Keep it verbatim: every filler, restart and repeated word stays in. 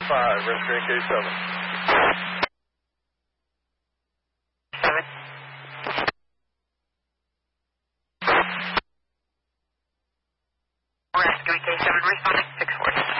five, rescue K seven. Seven. Rescue K seven responding, six four.